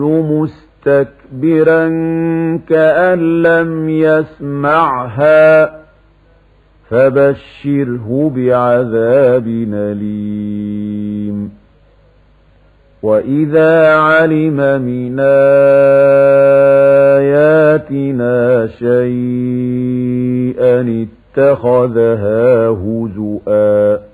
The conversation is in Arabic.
مستكبرا كأن لم يسمعها فبشره بعذاب أليم. وإذا علم من آياتنا شيئا اتخذها هزؤا